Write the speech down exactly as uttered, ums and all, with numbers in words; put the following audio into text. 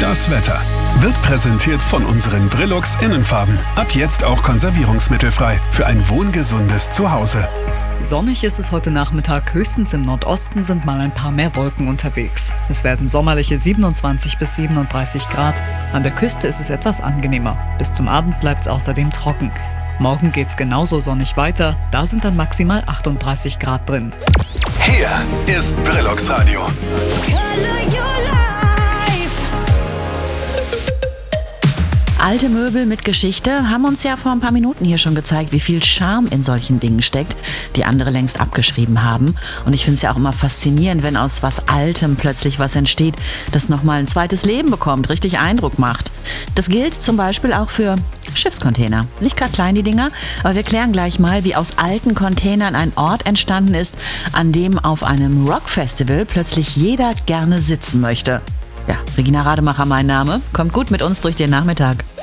Das Wetter wird präsentiert von unseren Brillux Innenfarben. Ab jetzt auch konservierungsmittelfrei für ein wohngesundes Zuhause. Sonnig ist es heute Nachmittag, höchstens im Nordosten sind mal ein paar mehr Wolken unterwegs. Es werden sommerliche siebenundzwanzig bis siebenunddreißig Grad. An der Küste ist es etwas angenehmer. Bis zum Abend bleibt es außerdem trocken. Morgen geht's genauso sonnig weiter, da sind dann maximal achtunddreißig Grad drin. Hier ist Brillux Radio. Alte Möbel mit Geschichte haben uns ja vor ein paar Minuten hier schon gezeigt, wie viel Charme in solchen Dingen steckt, die andere längst abgeschrieben haben. Und ich finde es ja auch immer faszinierend, wenn aus was Altem plötzlich was entsteht, das nochmal ein zweites Leben bekommt, richtig Eindruck macht. Das gilt zum Beispiel auch für Schiffscontainer. Nicht gerade klein die Dinger, aber wir klären gleich mal, wie aus alten Containern ein Ort entstanden ist, an dem auf einem Rockfestival plötzlich jeder gerne sitzen möchte. Ja, Regina Rademacher mein Name. Kommt gut mit uns durch den Nachmittag.